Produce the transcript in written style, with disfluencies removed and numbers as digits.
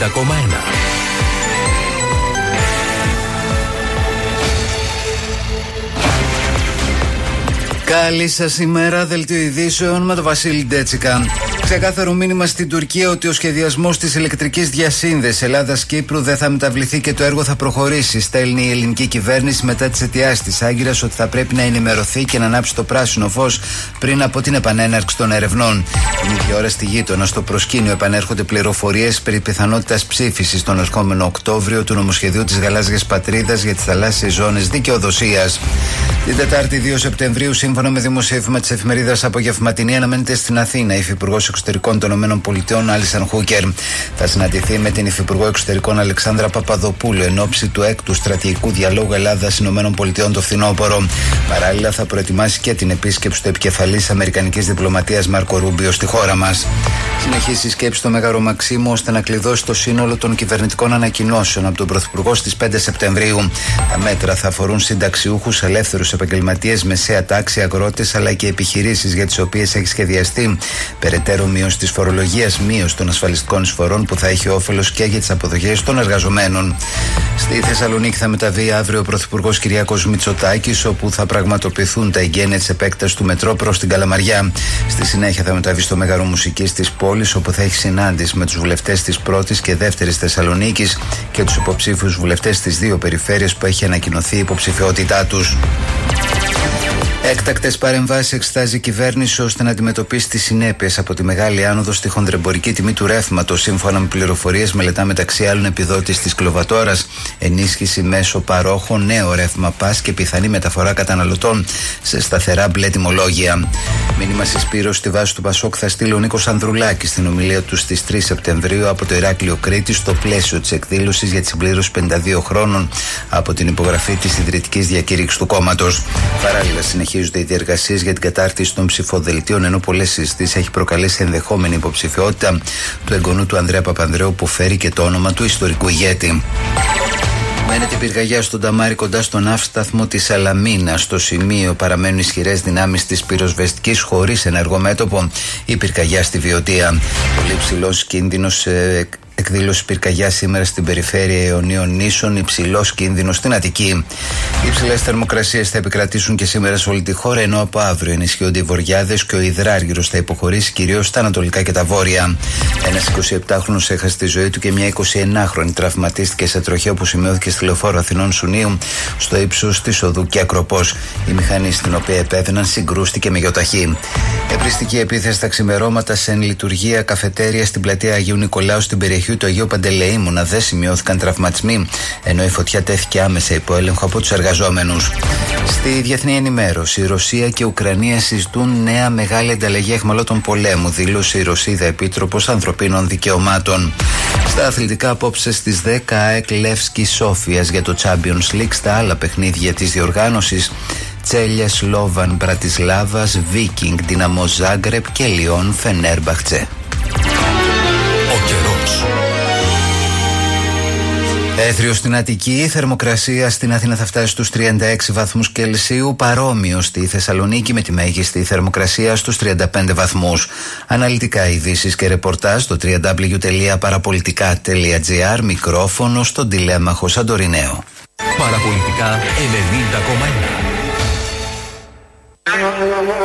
90,1. Καλή σας ημέρα, δελτίο ειδήσεων με τον Βασίλη Ντέτσικα. Ξεκάθαρο μήνυμα στην Τουρκία ότι ο σχεδιασμός της ηλεκτρικής διασύνδεσης Ελλάδας-Κύπρου δεν θα μεταβληθεί και το έργο θα προχωρήσει. Στέλνει η ελληνική κυβέρνηση μετά τις αιτιάσεις της Άγκυρας ότι θα πρέπει να ενημερωθεί και να ανάψει το πράσινο φως πριν από την επανέναρξη των ερευνών. Την ίδια ώρα στη γείτονα, στο προσκήνιο, επανέρχονται πληροφορίες περί πιθανότητας ψήφισης τον ερχόμενο Οκτώβριο του νομοσχεδίου της Γαλάζιας Πατρίδας για τις θαλάσσιες ζώνες δικαιοδοσίας. Την Τετάρτη 2 Σεπτεμβρίου, σύμφωνα με δημοσίευμα της εφημερίδας Απογευματινή, αναμένεται στην Αθήνα η Υφυπουργός Εξωτερικών των ΗΠΑ Άλισαν Χούκερ. Θα συναντηθεί με την Υφυπουργό Εξωτερικών Αλεξάνδρα Παπαδοπούλου εν ώψη του 6ου στρατηγικού διαλόγου Ελλάδα-ΗΠΑ το φθινόπωρο. Παράλληλα, θα προετοιμάσει και την επίσκεψη του επικεφαλής Αμερικανικής Διπλωματίας Μάρκο Ρούμπιο στη χώρα μας. Συνεχίσει η σκέψη στο Μέγαρο Μαξίμου ώστε να κλειδώσει το σύνολο των κυβερνητικών ανακοινώσεων από τον Πρωθυπουργό στις 5 Σεπτεμβρίου. Τα μέτρα θα αφορούν συνταξιούχους, ελεύθερους επαγγελματίες, μεσαία τάξη, αγρότες αλλά και επιχειρήσεις για τις οποίες έχει σχεδιαστεί περαιτέρω μείωση της φορολογίας, μείωση των ασφαλιστικών εισφορών που θα έχει όφελος και για τις αποδοχές των εργαζομένων. Στη Θεσσαλονίκη θα μεταβεί αύριο ο Πρωθυπουργός Κυριάκος Μητσοτάκης, όπου θα πραγματοποιηθούν τα εγγένεια της επέκτασης του μετρό προς την Καλαμαριά. Στη συνέχεια θα μεταβεί στο Μέγαρο Μουσικής της πόλης, όπου θα έχει συνάντηση με τους βουλευτές της πρώτης και δεύτερης Θεσσαλονίκης και τους υποψήφιους βουλευτές της δύο περιφέρειες που έχει ανακοινωθεί η υποψηφιότητά τους. Έκτακτες παρεμβάσεις εξετάζει η κυβέρνηση ώστε να αντιμετωπίσει τις συνέπειες από τη μεγάλη άνοδο στη χονδρεμπορική τιμή του ρεύματος. Σύμφωνα με πληροφορίες, μελετά μεταξύ άλλων επιδότηση της κιλοβατόρας, ενίσχυση μέσω παρόχων, νέο ρεύμα πας και πιθανή μεταφορά καταναλωτών σε σταθερά μπλε τιμολόγια. Μήνυμα συσπήρωση στη βάση του Πασόκ θα στείλει ο Νίκος Ανδρουλάκης στην ομιλία του στις 3 Σεπτεμβρίου από το Ηράκλειο Κρήτης, στο πλαίσιο της εκδήλωσης για τη συμπλήρωση 52 χρόνων από την υπογραφή της ιδρυτικής διακήρυξης του κόμματος. Παράλληλα, συνεχίζονται οι διεργασίες για την κατάρτιση των ψηφοδελτίων, ενώ πολλές συζητήσεις έχει προκαλέσει ενδεχόμενη υποψηφιότητα του εγγονού του Ανδρέα Παπανδρέου, που φέρει και το όνομα του ιστορικού ηγέτη. Μένεται η πυρκαγιά στον Ταμάρι κοντά στον ναύσταθμο της Σαλαμίνα. Στο σημείο παραμένουν ισχυρές δυνάμεις της πυροσβεστικής χωρίς ενεργό μέτωπο. Η πυρκαγιά στη Βιωτία. Πολύ ψηλός κίνδυνος εκδήλωση πυρκαγιά σήμερα στην περιφέρεια Ιωνίων Νήσων, υψηλός κίνδυνος στην Αττική. Οι υψηλές θερμοκρασίες θα επικρατήσουν και σήμερα σε όλη τη χώρα, ενώ από αύριο ενισχύονται οι βοριάδες και ο υδράργυρος θα υποχωρήσει κυρίως στα ανατολικά και τα βόρεια. Ένας 27χρονος έχασε τη ζωή του και μια 29χρονη τραυματίστηκε σε τροχαίο που σημειώθηκε στη Λεωφόρο Αθηνών Σουνίου, στο ύψος της οδού και Ακροπός. Η μηχανή στην οποία επέδαιναν συγκρούστηκε με γιοταχή. Επριστική επίθεση στα ξημερώματα σε εν λειτουργία καφετέρια στην πλατεία Αγίου Νικολάου στην περιοχή του Αγίου Παντελεήμωνα δεν σημειώθηκαν τραυματισμοί, ενώ η φωτιά τέθηκε άμεσα υπό έλεγχο από τους εργαζόμενους. Στη διεθνή ενημέρωση, η Ρωσία και η Ουκρανία συζητούν νέα μεγάλη ανταλλαγή αιχμαλώτων πολέμου, δήλωσε η Ρωσίδα Επίτροπος Ανθρωπίνων Δικαιωμάτων. Στα αθλητικά, απόψε στις 10 ΑΕΚ Λεύσκη Σόφιας για το Champions League. Στα άλλα παιχνίδια της διοργάνωσης, Τσέλια Σλόβαν Μπρατισλάβας, Βίκινγκ Δυναμό Ζάγκρεπ και Λιόν Φενέρμπαχτσε. Ο καιρός. Έθριο στην Αττική, η θερμοκρασία στην Αθήνα θα φτάσει στους 36 βαθμούς Κελσίου, παρόμοιο στη Θεσσαλονίκη με τη μέγιστη θερμοκρασία στους 35 βαθμούς. Αναλυτικά ειδήσεις και ρεπορτάζ στο www.parapolitica.gr, μικρόφωνο στον Τηλέμαχο Σαντορινέο. Παραπολιτικά 90,1.